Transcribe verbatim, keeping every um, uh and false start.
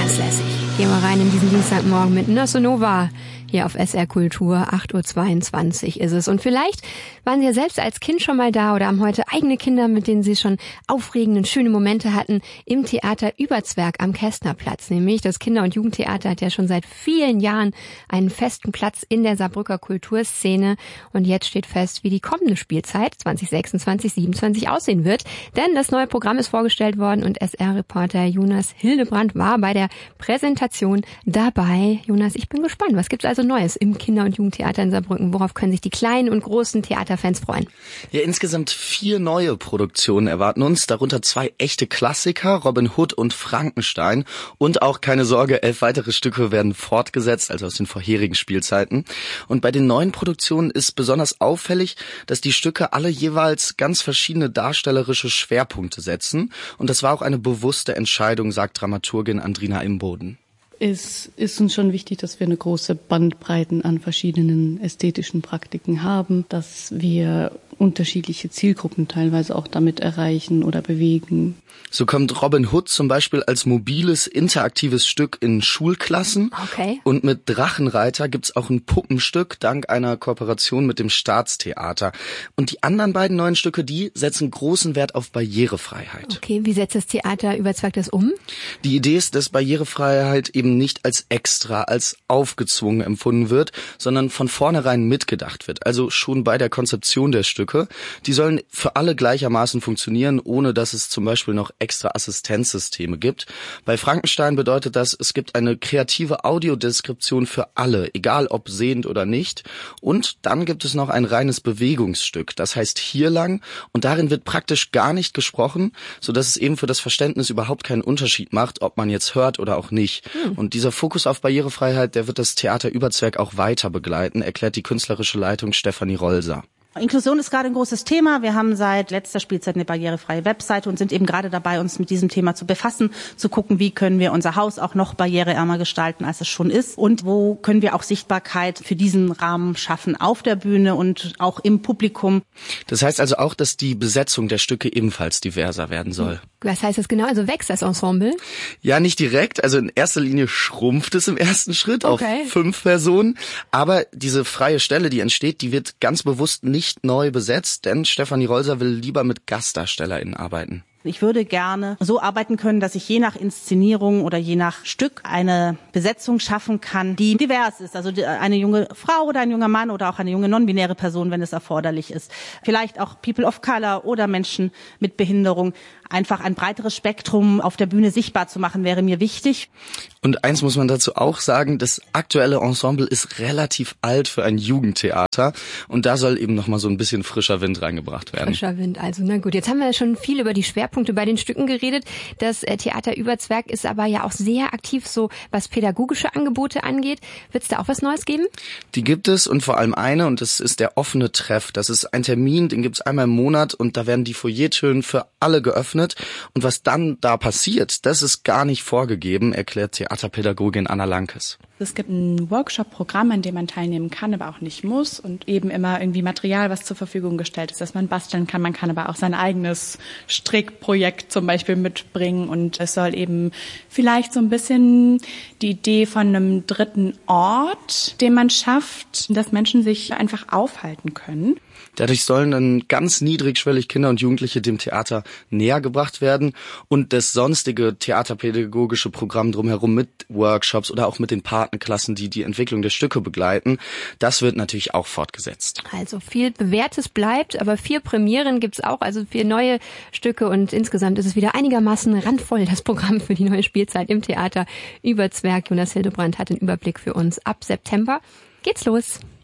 ganz lässig. Gehen wir rein in diesen Dienstagmorgen mit Nossa Nova. Hier auf S R Kultur, acht Uhr zweiundzwanzig ist es. Und vielleicht waren Sie ja selbst als Kind schon mal da oder haben heute eigene Kinder, mit denen Sie schon aufregende und schöne Momente hatten im Theater Überzwerg am Kästnerplatz. Nämlich das Kinder- und Jugendtheater hat ja schon seit vielen Jahren einen festen Platz in der Saarbrücker Kulturszene. Und jetzt steht fest, wie die kommende Spielzeit zwanzig sechsundzwanzig siebenundzwanzig aussehen wird. Denn das neue Programm ist vorgestellt worden und S R-Reporter Jonas Hildebrand war bei der Präsentation dabei. Jonas, ich bin gespannt. Was gibt's also Neues im Kinder- und Jugendtheater in Saarbrücken? Worauf können sich die kleinen und großen Theaterfans freuen? Ja, insgesamt vier neue Produktionen erwarten uns, darunter zwei echte Klassiker, Robin Hood und Frankenstein. Und auch, keine Sorge, elf weitere Stücke werden fortgesetzt, also aus den vorherigen Spielzeiten. Und bei den neuen Produktionen ist besonders auffällig, dass die Stücke alle jeweils ganz verschiedene darstellerische Schwerpunkte setzen. Und das war auch eine bewusste Entscheidung, sagt Dramaturgin Andrina Imboden. Es ist uns schon wichtig, dass wir eine große Bandbreite an verschiedenen ästhetischen Praktiken haben, dass wir unterschiedliche Zielgruppen teilweise auch damit erreichen oder bewegen. So kommt Robin Hood zum Beispiel als mobiles, interaktives Stück in Schulklassen. Okay. Und mit Drachenreiter gibt's auch ein Puppenstück dank einer Kooperation mit dem Staatstheater. Und die anderen beiden neuen Stücke, die setzen großen Wert auf Barrierefreiheit. Okay, wie setzt das Theater Überzwerg das um? Die Idee ist, dass Barrierefreiheit eben nicht als extra, als aufgezwungen empfunden wird, sondern von vornherein mitgedacht wird. Also schon bei der Konzeption der Stücke. Die sollen für alle gleichermaßen funktionieren, ohne dass es zum Beispiel noch extra Assistenzsysteme gibt. Bei Frankenstein bedeutet das, es gibt eine kreative Audiodeskription für alle, egal ob sehend oder nicht. Und dann gibt es noch ein reines Bewegungsstück, das heißt hier lang. Und darin wird praktisch gar nicht gesprochen, sodass es eben für das Verständnis überhaupt keinen Unterschied macht, ob man jetzt hört oder auch nicht. Hm. Und dieser Fokus auf Barrierefreiheit, der wird das Theater Überzwerg auch weiter begleiten, erklärt die künstlerische Leitung Stefanie Rolser. Inklusion ist gerade ein großes Thema. Wir haben seit letzter Spielzeit eine barrierefreie Webseite und sind eben gerade dabei, uns mit diesem Thema zu befassen, zu gucken, wie können wir unser Haus auch noch barriereärmer gestalten, als es schon ist, und wo können wir auch Sichtbarkeit für diesen Rahmen schaffen auf der Bühne und auch im Publikum. Das heißt also auch, dass die Besetzung der Stücke ebenfalls diverser werden soll. Was heißt das genau? Also wächst das Ensemble? Ja, nicht direkt. Also in erster Linie schrumpft es im ersten Schritt okay. auf fünf Personen. Aber diese freie Stelle, die entsteht, die wird ganz bewusst nicht nicht neu besetzt, denn Stefanie Rolser will lieber mit GastdarstellerInnen arbeiten. Ich würde gerne so arbeiten können, dass ich je nach Inszenierung oder je nach Stück eine Besetzung schaffen kann, die divers ist. Also eine junge Frau oder ein junger Mann oder auch eine junge non-binäre Person, wenn es erforderlich ist. Vielleicht auch People of Color oder Menschen mit Behinderung. Einfach ein breiteres Spektrum auf der Bühne sichtbar zu machen, wäre mir wichtig. Und eins muss man dazu auch sagen, das aktuelle Ensemble ist relativ alt für ein Jugendtheater. Und da soll eben nochmal so ein bisschen frischer Wind reingebracht werden. Frischer Wind, also na gut. Jetzt haben wir schon viel über die Schwerpunkte bei den Stücken geredet. Das Theater Überzwerg ist aber ja auch sehr aktiv, so was pädagogische Angebote angeht. Wird es da auch was Neues geben? Die gibt es, und vor allem eine, und das ist der offene Treff. Das ist ein Termin, den gibt es einmal im Monat, und da werden die Foyertüren für alle geöffnet. Und was dann da passiert, das ist gar nicht vorgegeben, erklärt Theaterpädagogin Anna Lankes. Es gibt ein Workshop-Programm, an dem man teilnehmen kann, aber auch nicht muss, und eben immer irgendwie Material, was zur Verfügung gestellt ist, dass man basteln kann. Man kann aber auch sein eigenes Strickprojekt zum Beispiel mitbringen, und es soll eben vielleicht so ein bisschen die Idee von einem dritten Ort, den man schafft, dass Menschen sich einfach aufhalten können. Dadurch sollen dann ganz niedrigschwellig Kinder und Jugendliche dem Theater näher gebracht werden, und das sonstige theaterpädagogische Programm drumherum mit Workshops oder auch mit den Patenklassen, die die Entwicklung der Stücke begleiten, das wird natürlich auch fortgesetzt. Also viel Bewährtes bleibt, aber vier Premieren gibt's auch, also vier neue Stücke, und insgesamt ist es wieder einigermaßen randvoll, das Programm für die neue Spielzeit im Theater Überzwerg. Jonas Hildebrand hat den Überblick für uns. Ab September geht's los.